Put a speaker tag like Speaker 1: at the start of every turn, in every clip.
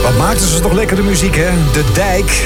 Speaker 1: Wat maakten ze toch lekker de muziek, hè? De Dijk.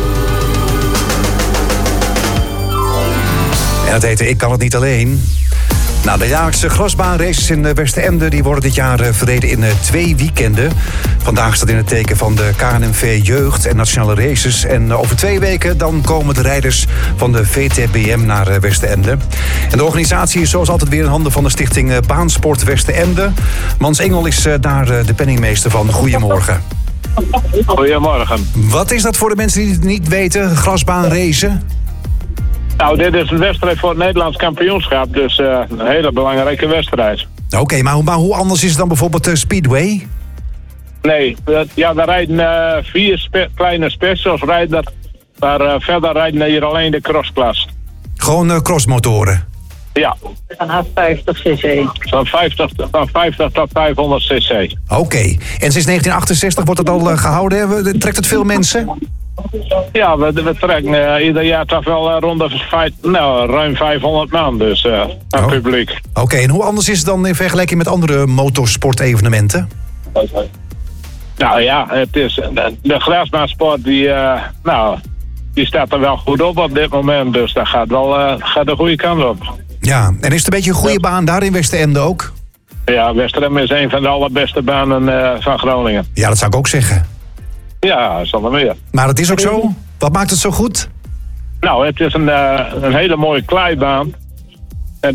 Speaker 1: En dat heette Ik Kan Het Niet Alleen. Nou, de jaarlijkse grasbaanraces in Westeremden die worden dit jaar verreden in 2 weekenden. Vandaag staat in het teken van de KNMV Jeugd en Nationale Races. En over 2 weken dan komen de rijders van de VTBM naar Westeremden. En de organisatie is zoals altijd weer in handen van de stichting Baansport Westeremden. Mans Engel is daar de penningmeester van. Goedemorgen.
Speaker 2: Goedemorgen.
Speaker 1: Wat is dat voor de mensen die het niet weten, grasbaanracen?
Speaker 2: Nou, dit is een wedstrijd voor het Nederlands kampioenschap. Dus een hele belangrijke wedstrijd.
Speaker 1: Oké, maar hoe anders is het dan bijvoorbeeld Speedway?
Speaker 2: Nee, daar rijden 4 kleine specials. Maar verder rijden hier alleen de crossklas.
Speaker 1: Gewoon crossmotoren?
Speaker 2: Ja.
Speaker 3: Vanaf 50 cc.
Speaker 2: Van 50 tot 500 cc.
Speaker 1: Oké. En sinds 1968 wordt het al gehouden. Trekt het veel mensen?
Speaker 2: Ja, we trekken ieder jaar toch wel rond de ruim 500 man dus aan publiek.
Speaker 1: Oké, en hoe anders is het dan in vergelijking met andere motorsportevenementen?
Speaker 2: Nou ja, het is de grasbaansport die staat er wel goed op dit moment. Dus dat gaat de goede kant op.
Speaker 1: Ja, en is het een beetje een goede baan daar in Westeremden ook?
Speaker 2: Ja, Westeremden is een van de allerbeste banen van Groningen.
Speaker 1: Ja, dat zou ik ook zeggen.
Speaker 2: Ja, zonder meer.
Speaker 1: Maar het is ook zo? Wat maakt het zo goed?
Speaker 2: Nou, het is een hele mooie kleibaan. En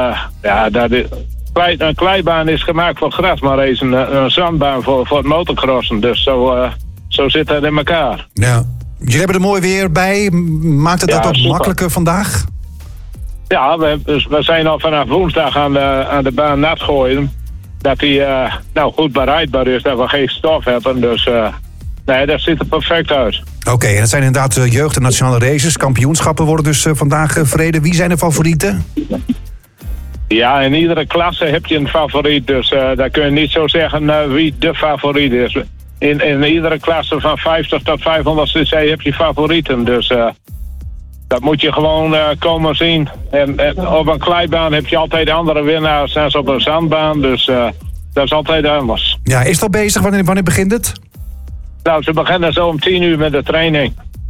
Speaker 2: een kleibaan is gemaakt voor gras, maar er is een zandbaan voor het motocrossen. Dus zo zit het in elkaar.
Speaker 1: Ja. Jullie hebben er mooi weer bij. Maakt het dat ook
Speaker 2: super
Speaker 1: makkelijker vandaag?
Speaker 2: Ja, we zijn al vanaf woensdag aan de baan nat gooien. Dat die goed bereidbaar is, dat we geen stof hebben. Dus nee, dat ziet er perfect uit.
Speaker 1: Oké, en het zijn inderdaad jeugd- en nationale races. Kampioenschappen worden dus vandaag verreden. Wie zijn de favorieten?
Speaker 2: Ja, in iedere klasse heb je een favoriet. Dus daar kun je niet zo zeggen wie de favoriet is. In iedere klasse van 50 tot 500 cc heb je favorieten. Dus dat moet je gewoon komen zien. En op een kleibaan heb je altijd andere winnaars dan op een zandbaan. Dus dat is altijd anders.
Speaker 1: Ja, is het al bezig? Wanneer begint het?
Speaker 2: Nou, ze beginnen zo om 10 uur met de training.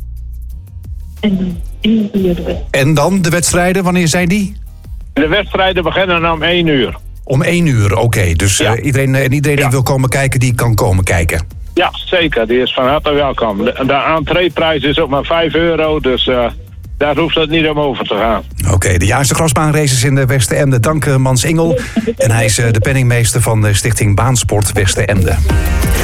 Speaker 1: En dan de wedstrijden, wanneer zijn die?
Speaker 2: De wedstrijden beginnen om 1 uur.
Speaker 1: Om 1 uur, oké. Dus
Speaker 2: Ja.
Speaker 1: iedereen die wil komen kijken, die kan komen kijken.
Speaker 2: Ja, zeker. Die is van harte welkom. De entreeprijs is ook maar €5. Dus daar hoeft het niet om over te gaan.
Speaker 1: Oké, de jaarlijkse grasbaanraces in de Westeremden. Dank Mans Engel. En hij is de penningmeester van de stichting Baansport Westeremden.